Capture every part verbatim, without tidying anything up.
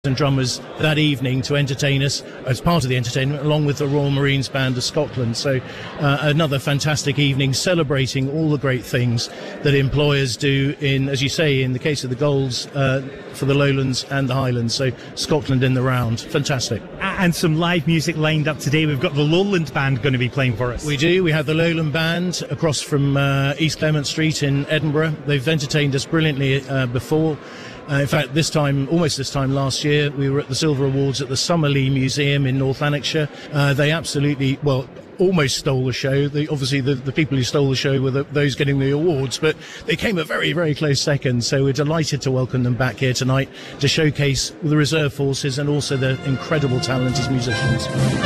and drummers that evening to entertain us as part of the entertainment, along with the Royal Marines Band of Scotland. So uh, another fantastic evening celebrating all the great things that employers do in, as you say, in the case of the Goals, uh, for the Lowlands and the Highlands. So Scotland in the round. Fantastic. And some live music lined up today. We've got the Lowland Band going to be playing for us. We do. We have the Lowland Band across from uh, East Clement Street in Edinburgh. They've entertained us brilliantly uh, before. Uh, in fact, this time, almost this time last year, we were at the Silver Awards at the Summerlee Museum in North Lanarkshire. Uh, they absolutely, well, almost stole the show. They, obviously, the, the people who stole the show were the, those getting the awards, but they came a very, very close second. So we're delighted to welcome them back here tonight to showcase the reserve forces and also the incredible talent as musicians.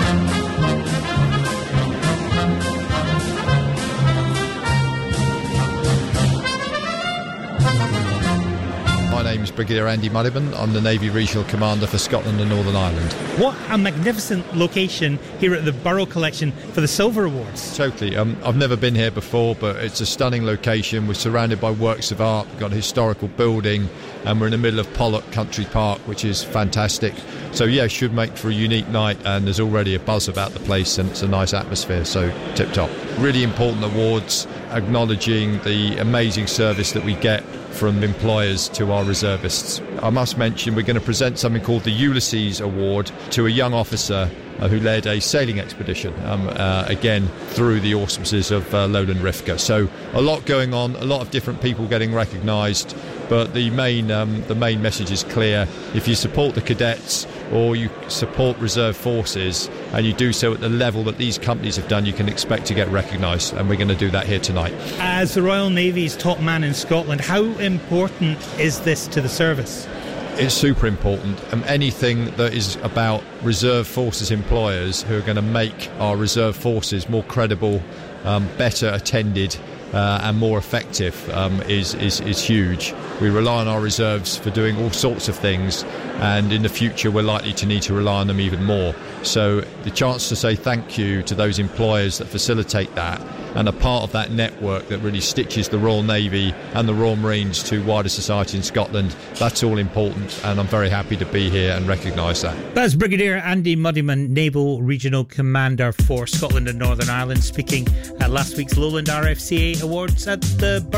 My name is Brigadier Andy Muddiman. I'm the Navy Regional Commander for Scotland and Northern Ireland. What a magnificent location here at the Burrow Collection for the Silver Awards. Totally. Um, I've never been here before, but it's a stunning location. We're surrounded by works of art. We've got a historical building, and we're in the middle of Pollock Country Park, which is fantastic. So, yeah, should make for a unique night, and there's already a buzz about the place, and it's a nice atmosphere, so tip-top. Really important awards, acknowledging the amazing service that we get from employers to our reservists. I must mention we're going to present something called the Ulysses Award to a young officer uh, who led a sailing expedition, um, uh, again through the auspices of uh, Lowland R I F C A. So a lot going on, a lot of different people getting recognised, but the main um, the main message is clear. If you support the cadets or you support reserve forces and you do so at the level that these companies have done, you can expect to get recognised, and we're going to do that here tonight. As the Royal Navy's top man in Scotland, how important is this to the service? It's super important, and anything that is about reserve forces employers who are going to make our reserve forces more credible, um, better attended, Uh, and more effective um, is, is, is huge. We rely on our reserves for doing all sorts of things, and in the future we're likely to need to rely on them even more. So the chance to say thank you to those employers that facilitate that and are part of that network that really stitches the Royal Navy and the Royal Marines to wider society in Scotland, that's all important, and I'm very happy to be here and recognise that. That's Brigadier Andy Muddiman, Naval Regional Commander for Scotland and Northern Ireland, speaking at last week's Lowland R F C A Awards at the